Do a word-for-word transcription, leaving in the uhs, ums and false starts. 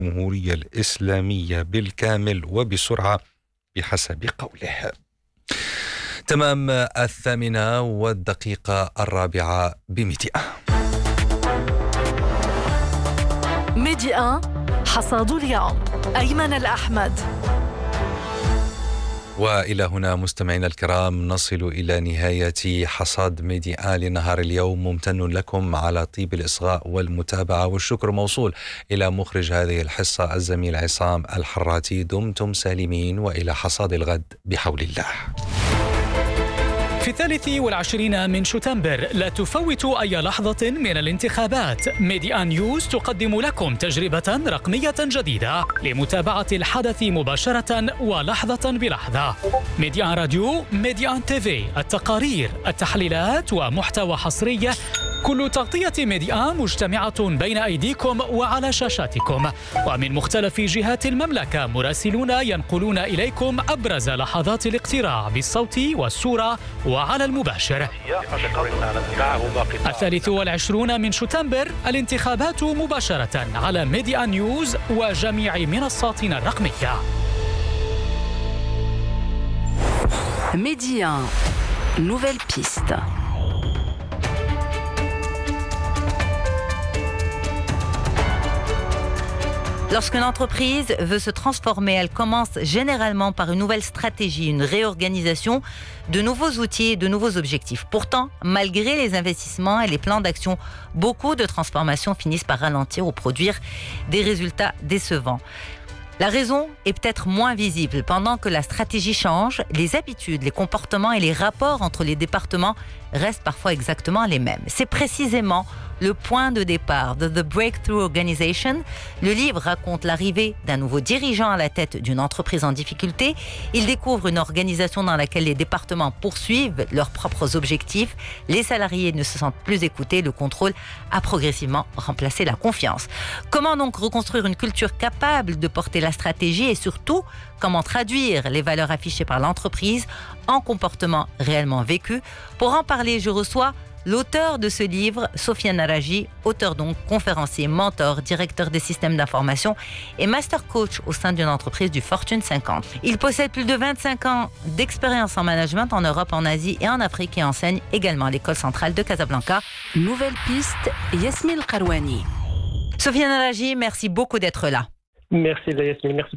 الجمهورية الإسلامية بالكامل وبسرعة بحسب قوله. تمام الثامنة والدقيقة الرابعة بميديا. ميديا حصاد اليوم أيمن الأحمد. وإلى هنا مستمعينا الكرام نصل إلى نهاية حصاد ميديا لنهار اليوم. ممتن لكم على طيب الإصغاء والمتابعة، والشكر موصول إلى مخرج هذه الحصة الزميل عصام الحراتي. دمتم سالمين وإلى حصاد الغد بحول الله. في الثالث والعشرين من شتنبر لا تفوتوا أي لحظة من الانتخابات. ميديا نيوز تقدم لكم تجربة رقمية جديدة لمتابعة الحدث مباشرة ولحظة بلحظة. ميديا راديو، ميديا تيفي، التقارير، التحليلات ومحتوى حصري، كل تغطية ميديا مجتمعة بين أيديكم وعلى شاشاتكم. ومن مختلف جهات المملكة مراسلون ينقلون إليكم أبرز لحظات الاقتراع بالصوت والصورة وعلى المباشر. الثالث والعشرون من شتنبر الانتخابات مباشرة على ميديا نيوز وجميع منصاتنا الرقمية. Média, nouvelle piste. Lorsqu'une entreprise veut se transformer, elle commence généralement par une nouvelle stratégie, une réorganisation, de nouveaux outils et de nouveaux objectifs. Pourtant, malgré les investissements et les plans d'action, beaucoup de transformations finissent par ralentir ou produire des résultats décevants. La raison est peut-être moins visible. Pendant que la stratégie change, les habitudes, les comportements et les rapports entre les départements restent parfois exactement les mêmes. C'est précisément le point de départ de The Breakthrough Organization. Le livre raconte l'arrivée d'un nouveau dirigeant à la tête d'une entreprise en difficulté. Il découvre une organisation dans laquelle les départements poursuivent leurs propres objectifs. Les salariés ne se sentent plus écoutés. Le contrôle a progressivement remplacé la confiance. Comment donc reconstruire une culture capable de porter la stratégie et surtout, comment traduire les valeurs affichées par l'entreprise en comportements réellement vécus? Pour en parler, je reçois l'auteur de ce livre, Sofiane Araji, auteur donc, conférencier, mentor, directeur des systèmes d'information et master coach au sein d'une entreprise du Fortune cinquante. Il possède plus de vingt-cinq ans d'expérience en management en Europe, en Asie et en Afrique et enseigne également à l'école centrale de Casablanca. Nouvelle piste, Yasmine Karouani. Sofiane Araji, merci beaucoup d'être là. Merci Yasmine, merci